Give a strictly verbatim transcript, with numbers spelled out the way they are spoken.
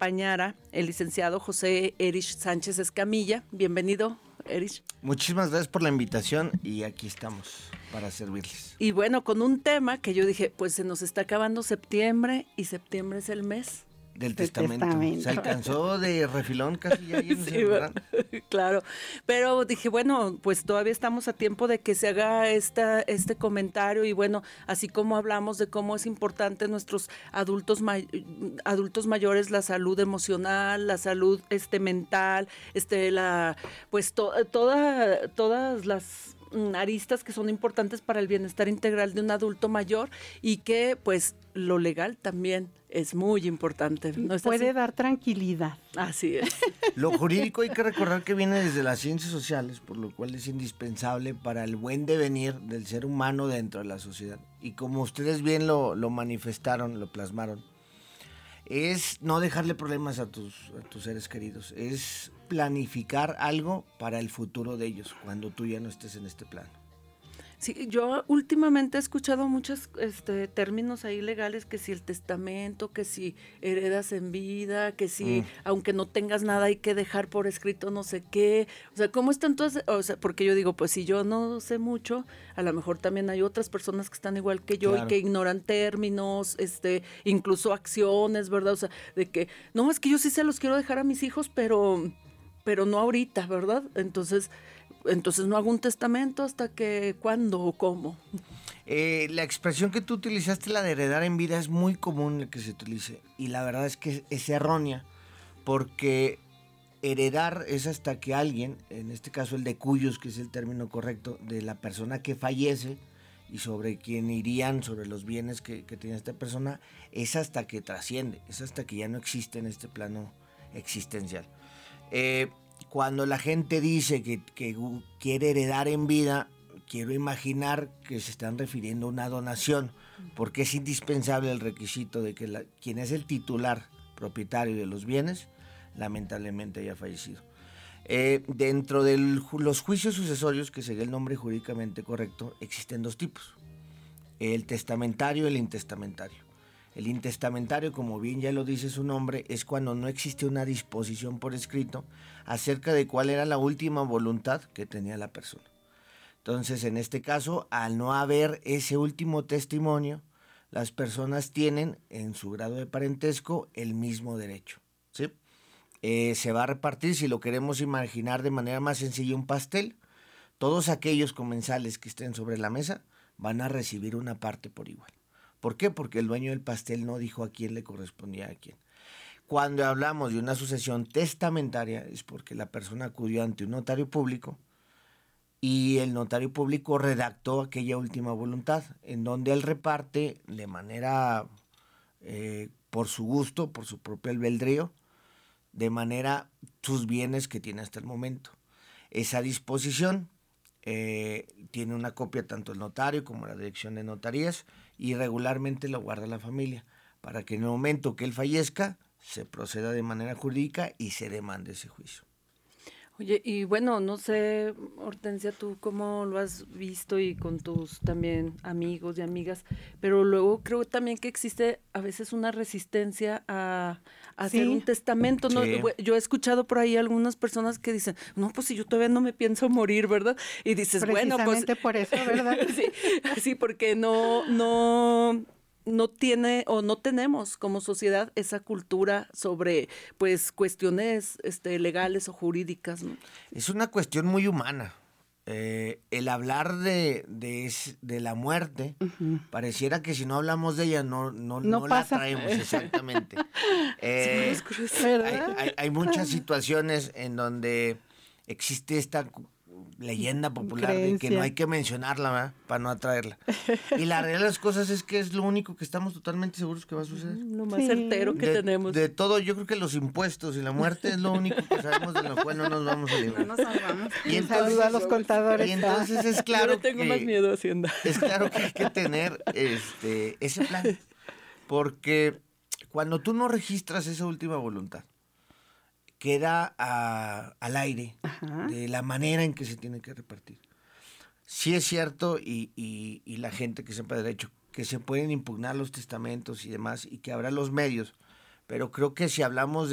acompañara el licenciado José Erich Sánchez Escamilla. Bienvenido, Erich. Muchísimas gracias por la invitación y aquí estamos para servirles. Y bueno, con un tema que yo dije, pues se nos está acabando septiembre y septiembre es el mes del testamento. testamento. Se alcanzó de refilón casi ya. Sí, sé, ¿verdad? Claro, pero dije, bueno, pues todavía estamos a tiempo de que se haga esta, este comentario y bueno, así como hablamos de cómo es importante nuestros adultos may, adultos mayores, la salud emocional, la salud este mental, este la pues to, toda todas las aristas que son importantes para el bienestar integral de un adulto mayor y que pues lo legal también es muy importante. ¿No es Puede así? Dar tranquilidad. Así es. Lo jurídico hay que recordar que viene desde las ciencias sociales, por lo cual es indispensable para el buen devenir del ser humano dentro de la sociedad. Y como ustedes bien lo, lo manifestaron, lo plasmaron, es no dejarle problemas a tus, a tus seres queridos, es planificar algo para el futuro de ellos cuando tú ya no estés en este plano. Sí, yo últimamente he escuchado muchos este, términos ahí legales, que si el testamento, que si heredas en vida, que si mm. aunque no tengas nada hay que dejar por escrito no sé qué, o sea, ¿cómo están todas? O sea, porque yo digo, pues si yo no sé mucho, a lo mejor también hay otras personas que están igual que yo claro. y que ignoran términos, este, incluso acciones, ¿verdad? O sea, de que, no, es que yo sí se los quiero dejar a mis hijos, pero... pero no ahorita, ¿verdad? Entonces, entonces no hago un testamento hasta que, ¿cuándo o cómo? Eh, la expresión que tú utilizaste, la de heredar en vida, es muy común que se utilice y la verdad es que es errónea porque heredar es hasta que alguien, en este caso el de cuyos, que es el término correcto, de la persona que fallece y sobre quien irían, sobre los bienes que, que tiene esta persona, es hasta que trasciende, es hasta que ya no existe en este plano existencial. Eh, cuando la gente dice que, que quiere heredar en vida, quiero imaginar que se están refiriendo a una donación, porque es indispensable el requisito de que la, quien es el titular propietario de los bienes, lamentablemente haya fallecido. Eh, dentro de los juicios sucesorios, que sería el nombre jurídicamente correcto, existen dos tipos, el testamentario y el intestamentario. El intestamentario, como bien ya lo dice su nombre, es cuando no existe una disposición por escrito acerca de cuál era la última voluntad que tenía la persona. Entonces, en este caso, al no haber ese último testimonio, las personas tienen, en su grado de parentesco, el mismo derecho, ¿sí? Eh, se va a repartir, si lo queremos imaginar de manera más sencilla, un pastel. Todos aquellos comensales que estén sobre la mesa van a recibir una parte por igual. ¿Por qué? Porque el dueño del pastel no dijo a quién le correspondía a quién. Cuando hablamos de una sucesión testamentaria es porque la persona acudió ante un notario público y el notario público redactó aquella última voluntad en donde él reparte de manera eh, por su gusto, por su propio albedrío, de manera sus bienes que tiene hasta el momento. Esa disposición Eh, tiene una copia tanto el notario como la dirección de notarías y regularmente lo guarda la familia para que en el momento que él fallezca se proceda de manera jurídica y se demande ese juicio. Oye, y bueno, no sé, Hortensia, tú cómo lo has visto y con tus también amigos y amigas, pero luego creo también que existe a veces una resistencia a, a sí. hacer un testamento, ¿no? Sí. Yo he escuchado por ahí algunas personas que dicen, no, pues si yo todavía no me pienso morir, ¿verdad? Y dices, bueno, pues... Precisamente por eso, ¿verdad? sí, sí, porque no, no... no tiene o no tenemos como sociedad esa cultura sobre pues cuestiones este, legales o jurídicas, ¿no? Es una cuestión muy humana. Eh, el hablar de, de, de la muerte, uh-huh. pareciera que si no hablamos de ella no, no, no, no la traemos exactamente. eh, sí, hay, hay, hay muchas situaciones en donde existe esta leyenda popular creencia de que no hay que mencionarla, ¿verdad? Para no atraerla. Y la realidad de las cosas es que es lo único que estamos totalmente seguros que va a suceder. Lo más sí. certero que de, tenemos. De todo, yo creo que los impuestos y la muerte es lo único que sabemos de lo cual no nos vamos a librar. No nos salvamos. Y entonces, saluda a los contadores. Y entonces es claro yo tengo que, más miedo a Hacienda. Es claro que hay que tener este ese plan. Porque cuando tú no registras esa última voluntad, queda a, al aire Ajá. de la manera en que se tiene que repartir. Sí es cierto, y, y, y la gente que sepa derecho, que se pueden impugnar los testamentos y demás, y que habrá los medios, pero creo que si hablamos de